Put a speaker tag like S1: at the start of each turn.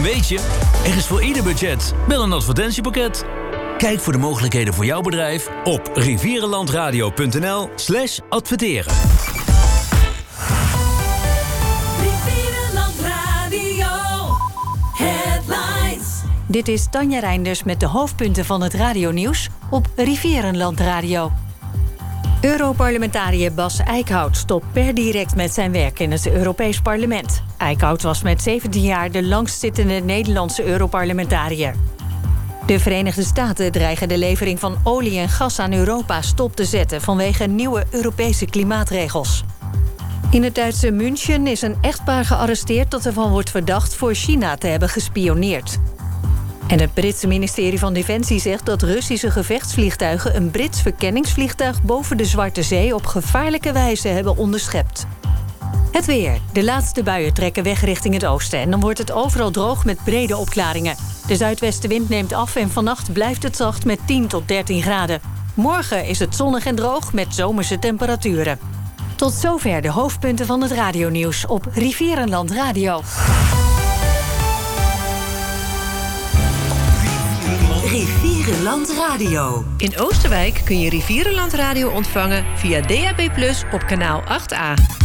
S1: weet je, er is voor ieder budget wel een advertentiepakket. Kijk voor de mogelijkheden voor jouw bedrijf op rivierenlandradio.nl/adverteren.
S2: Rivierenland Radio Headlines.
S3: Dit is Tanja Reinders met de hoofdpunten van het radionieuws op Rivierenland Radio. Europarlementariër Bas Eickhout stopt per direct met zijn werk in het Europees Parlement. Eickhout was met 17 jaar de langstzittende Nederlandse Europarlementariër. De Verenigde Staten dreigen de levering van olie en gas aan Europa stop te zetten vanwege nieuwe Europese klimaatregels. In het Duitse München is een echtpaar gearresteerd dat ervan wordt verdacht voor China te hebben gespioneerd. En het Britse ministerie van Defensie zegt dat Russische gevechtsvliegtuigen een Brits verkenningsvliegtuig boven de Zwarte Zee op gevaarlijke wijze hebben onderschept. Het weer. De laatste buien trekken weg richting het oosten en dan wordt het overal droog met brede opklaringen. De zuidwestenwind neemt af en vannacht blijft het zacht met 10 tot 13 graden. Morgen is het zonnig en droog met zomerse temperaturen. Tot zover de hoofdpunten van het radionieuws op Rivierenland Radio.
S2: Rivierenland Radio.
S4: In Oosterwijk kun je Rivierenland Radio ontvangen via DAB+ op kanaal 8A.